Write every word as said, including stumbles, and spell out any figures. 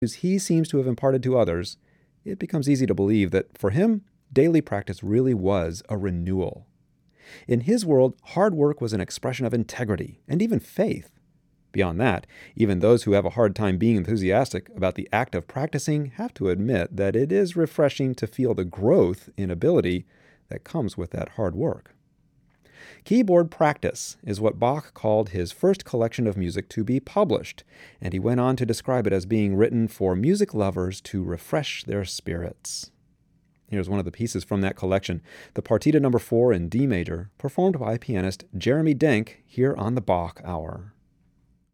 he seems to have imparted to others, it becomes easy to believe that for him, daily practice really was a renewal. In his world, hard work was an expression of integrity and even faith. Beyond that, even those who have a hard time being enthusiastic about the act of practicing have to admit that it is refreshing to feel the growth in ability that comes with that hard work. Keyboard Practice is what Bach called his first collection of music to be published, and he went on to describe it as being written for music lovers to refresh their spirits. Here's one of the pieces from that collection, the Partita number four in D major, performed by pianist Jeremy Denk here on the Bach Hour.